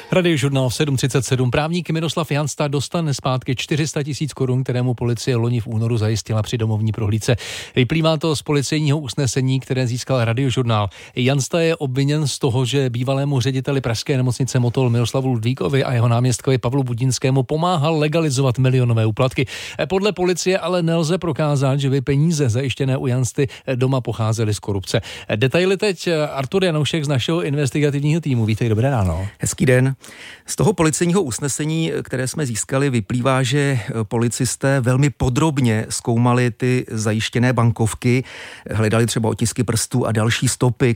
Radiožurnál v 7.37. Právník Miroslav Jansta dostane zpátky 400 000 korun, které mu policie loni v únoru zajistila při domovní prohlídce. Vyplývá to z policejního usnesení, které získal Radiožurnál. Jansta je obviněn z toho, že bývalému řediteli pražské nemocnice Motol Miroslavu Ludvíkovi a jeho náměstkovi Pavlu Budinskému pomáhal legalizovat milionové úplatky. Podle policie ale nelze prokázat, že by peníze zajištěné u Jansty doma pocházely z korupce. Detaily teď Artur Janoušek z našeho investigativního týmu. Vítej, dobré ráno. Hezký den. Z toho policejního usnesení, které jsme získali, vyplývá, že policisté velmi podrobně zkoumali ty zajištěné bankovky, hledali třeba otisky prstů a další stopy,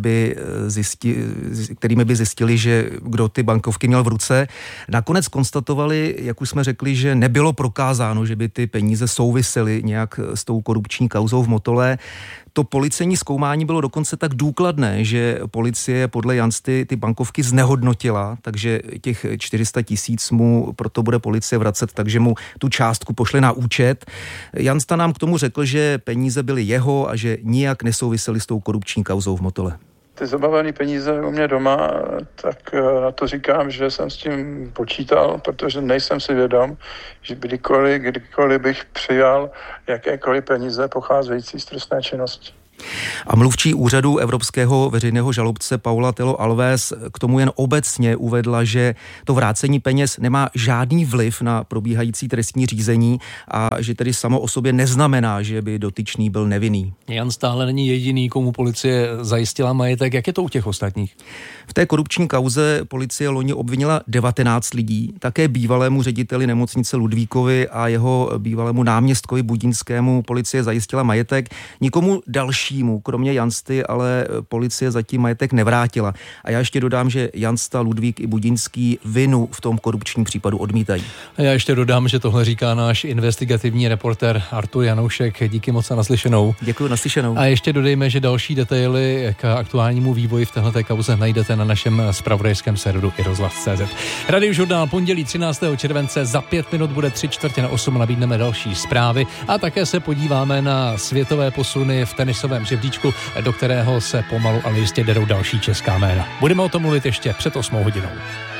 kterými by zjistili, že kdo ty bankovky měl v ruce. Nakonec konstatovali, jak už jsme řekli, že nebylo prokázáno, že by ty peníze souvisely nějak s tou korupční kauzou v Motole. To policejní zkoumání bylo dokonce tak důkladné, že policie podle Jansty ty bankovky znehodnotila, takže těch 400 000 mu proto bude policie vracet, takže mu tu částku pošle na účet. Jansta nám k tomu řekl, že peníze byly jeho a že nijak nesouvisely s tou korupční kauzou v Motole. Ty zabavené peníze u mě doma, tak na to říkám, že jsem s tím počítal, protože nejsem si vědom, že kdykoliv bych přijal jakékoliv peníze pocházející z trestné činnosti. A mluvčí úřadu evropského veřejného žalobce Paula Telo Alves k tomu jen obecně uvedla, že to vrácení peněz nemá žádný vliv na probíhající trestní řízení a že tedy samo o sobě neznamená, že by dotyčný byl nevinný. Jan stále není jediný, komu policie zajistila majetek. Jak je to u těch ostatních? V té korupční kauze policie loni obvinila 19 lidí, také bývalému řediteli nemocnice Ludvíkovi a jeho bývalému náměstkovi Budinskému policie zajistila majetek. Nikomu dalšímu, kromě Jansty, ale policie zatím majetek nevrátila. A já ještě dodám, že Jansta, Ludvík i Budinský vinu v tom korupčním případu odmítají. A já ještě dodám, že tohle říká náš investigativní reportér Artur Janoušek. Díky moc a naslyšenou. Děkuji, naslyšenou. A ještě dodejme, že další detaily k aktuálnímu vývoji v téhleté kauze najdete na našem zpravodajském serveru iRozhlas.cz. Radiožurnál pondělí 13. července za 5 minut bude 7:45, nabídneme další zprávy a také se podíváme na světové posuny v tenisovém žebříčku, do kterého se pomalu ale jistě derou další česká jména. Budeme o tom mluvit ještě před 8 hodinou.